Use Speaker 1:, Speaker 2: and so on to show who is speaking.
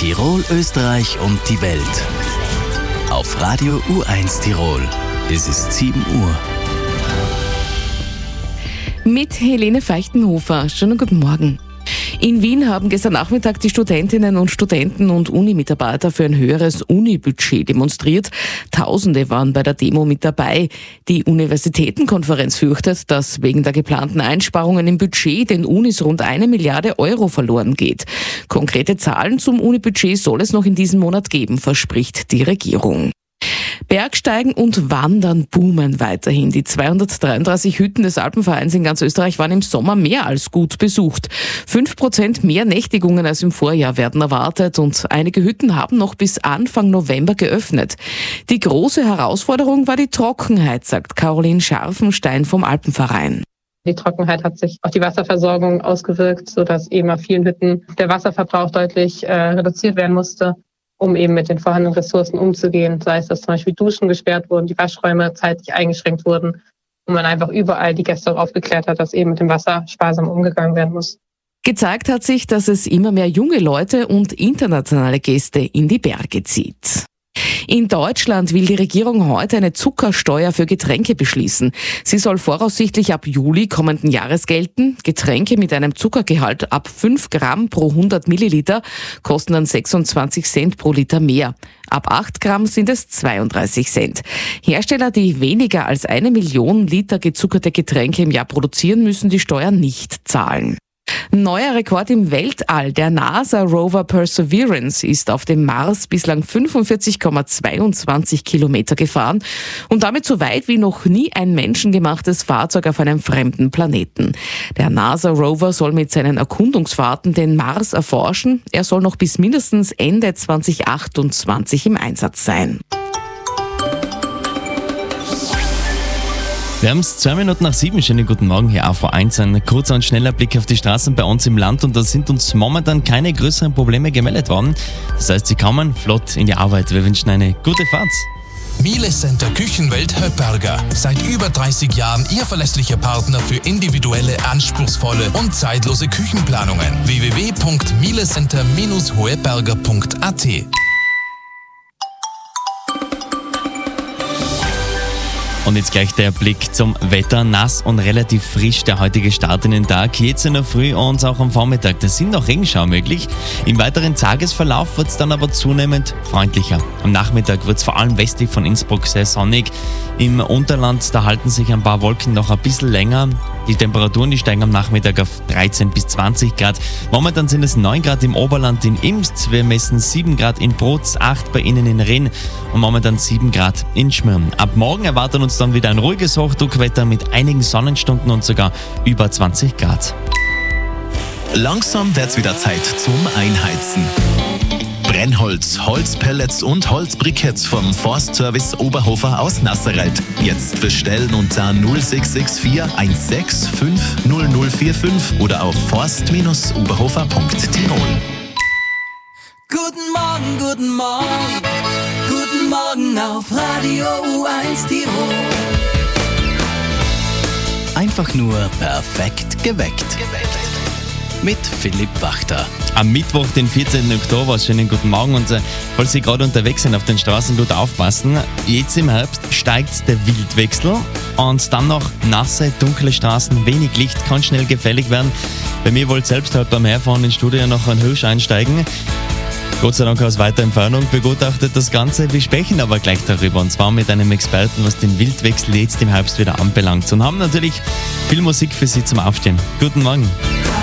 Speaker 1: Tirol, Österreich und die Welt. Auf Radio U1 Tirol. Es ist 7 Uhr.
Speaker 2: Mit Helene Feichtenhofer. Schönen guten Morgen. In Wien haben gestern Nachmittag die Studentinnen und Studenten und Unimitarbeiter für ein höheres Uni-Budget demonstriert. Tausende waren bei der Demo mit dabei. Die Universitätenkonferenz fürchtet, dass wegen der geplanten Einsparungen im Budget den Unis rund 1 Milliarde Euro verloren geht. Konkrete Zahlen zum Uni-Budget soll es noch in diesem Monat geben, verspricht die Regierung. Bergsteigen und Wandern boomen weiterhin. Die 233 Hütten des Alpenvereins in ganz Österreich waren im Sommer mehr als gut besucht. 5% mehr Nächtigungen als im Vorjahr werden erwartet und einige Hütten haben noch bis Anfang November geöffnet. Die große Herausforderung war die Trockenheit, sagt Caroline Scharfenstein vom Alpenverein.
Speaker 3: Die Trockenheit hat sich auf die Wasserversorgung ausgewirkt, sodass eben auf vielen Hütten der Wasserverbrauch deutlich reduziert werden musste, um eben mit den vorhandenen Ressourcen umzugehen. Sei es, dass zum Beispiel Duschen gesperrt wurden, die Waschräume zeitlich eingeschränkt wurden und man einfach überall die Gäste auch aufgeklärt hat, dass eben mit dem Wasser sparsam umgegangen werden muss.
Speaker 2: Gezeigt hat sich, dass es immer mehr junge Leute und internationale Gäste in die Berge zieht. In Deutschland will die Regierung heute eine Zuckersteuer für Getränke beschließen. Sie soll voraussichtlich ab Juli kommenden Jahres gelten. Getränke mit einem Zuckergehalt ab 5 Gramm pro 100 Milliliter kosten dann 26 Cent pro Liter mehr. Ab 8 Gramm sind es 32 Cent. Hersteller, die weniger als 1 Million Liter gezuckerte Getränke im Jahr produzieren, müssen die Steuer nicht zahlen. Neuer Rekord im Weltall. Der NASA-Rover Perseverance ist auf dem Mars bislang 45,22 Kilometer gefahren und damit so weit wie noch nie ein menschengemachtes Fahrzeug auf einem fremden Planeten. Der NASA-Rover soll mit seinen Erkundungsfahrten den Mars erforschen. Er soll noch bis mindestens Ende 2028 im Einsatz sein.
Speaker 4: Wir haben es 2 Minuten nach 7. Schönen guten Morgen hier auf A1. Ein kurzer und schneller Blick auf die Straßen bei uns im Land und da sind uns momentan keine größeren Probleme gemeldet worden. Das heißt, Sie kommen flott in die Arbeit. Wir wünschen eine gute Fahrt.
Speaker 5: Miele Center Küchenwelt Höpberger. Seit über 30 Jahren Ihr verlässlicher Partner für individuelle, anspruchsvolle und zeitlose Küchenplanungen. www.mielecenter-hoeberger.at.
Speaker 4: Und jetzt gleich der Blick zum Wetter. Nass und relativ frisch der heutige Start in den Tag. Jetzt in der Früh und auch am Vormittag. Da sind noch Regenschauer möglich. Im weiteren Tagesverlauf wird es dann aber zunehmend freundlicher. Am Nachmittag wird es vor allem westlich von Innsbruck sehr sonnig. Im Unterland, da halten sich ein paar Wolken noch ein bisschen länger. Die Temperaturen, die steigen am Nachmittag auf 13 bis 20 Grad. Momentan sind es 9 Grad im Oberland in Imst. Wir messen 7 Grad in Brutz, 8 bei Ihnen in Rinn und momentan 7 Grad in Schmirn. Ab morgen erwartet uns dann wieder ein ruhiges Hochdruckwetter mit einigen Sonnenstunden und sogar über 20 Grad.
Speaker 6: Langsam wird's wieder Zeit zum Einheizen. Brennholz, Holzpellets und Holzbriketts vom Forstservice Oberhofer aus Nasserreit. Jetzt bestellen unter 0664 165 0045 oder auf forst-oberhofer.tirol.
Speaker 7: Guten Morgen, guten Morgen, guten Morgen auf Radio U1 Tirol.
Speaker 1: Einfach nur perfekt geweckt. Mit Philipp Wachter.
Speaker 4: Am Mittwoch, den 14. Oktober, schönen guten Morgen und falls Sie gerade unterwegs sind auf den Straßen, gut aufpassen. Jetzt im Herbst steigt der Wildwechsel und dann noch nasse, dunkle Straßen, wenig Licht, kann schnell gefährlich werden. Bei mir wollte selbst halt beim Herfahren ins Studio noch ein Hirsch einsteigen. Gott sei Dank aus weiter Entfernung begutachtet das Ganze. Wir sprechen aber gleich darüber und zwar mit einem Experten, was den Wildwechsel jetzt im Herbst wieder anbelangt und haben natürlich viel Musik für Sie zum Aufstehen. Guten Morgen.